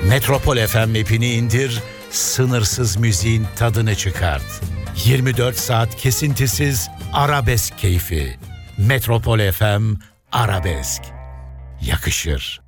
Metropol FM app'ini indir, sınırsız müziğin tadını çıkart. 24 saat kesintisiz arabesk keyfi. Metropol FM Arabesk. Yakışır.